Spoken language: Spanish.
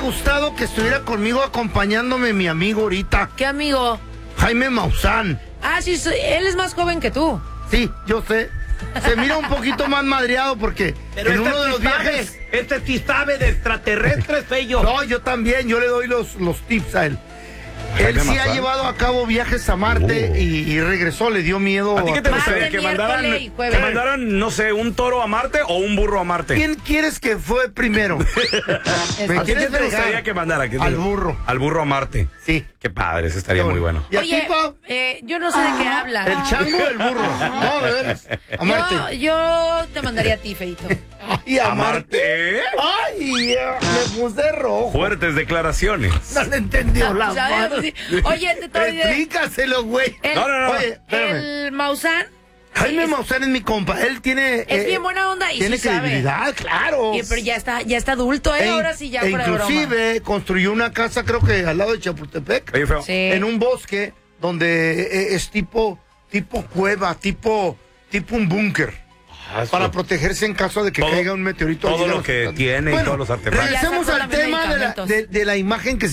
gustado que estuviera conmigo acompañándome mi amigo ahorita, ¿Qué amigo? Jaime Maussan. Ah, sí, él es más joven que tú. Sí, yo sé. Se mira un poquito más madreado porque Pero en uno de los viajes... Este sí sabe de extraterrestres, fello. No, yo también, yo le doy los tips a él. Él sí ha llevado a cabo viajes a Marte y regresó, le dio miedo. ¿A ti qué te Martes, gustaría? ¿Que mandaran, miércoles y jueves. que mandaran, no sé, un toro a Marte o un burro a Marte? ¿Quién quieres que fue primero? ¿A ti qué te gustaría que mandara? Al burro. Al burro a Marte. Sí. Qué padre, eso estaría muy bueno. ¿Y a Oye, ti, Pau? yo no sé de qué hablas. ¿El chango o el burro? No, de veras. A Marte. Yo te mandaría a ti, Feito. Ay, ¿A Marte? Ay, me puse rojo. Fuertes declaraciones. No le entendió la ¿Sabes? madre. Oye, te Explícaselo, güey. No. Oye, espérame. El Maussan Jaime Maussan es mi compa. Él tiene... es bien buena onda y tiene sí sabe. credibilidad, claro. Pero ya está adulto, ahora sí ya fuera de broma. Inclusive construyó una casa, creo que al lado de Chapultepec. Oye, feo. Sí. En un bosque donde es tipo cueva, tipo un búnker. Para protegerse en caso de que caiga un meteorito. Todo allí. lo que tiene y todos los artefactos. Regresemos Ya sacó al tema medicamentos. de la imagen que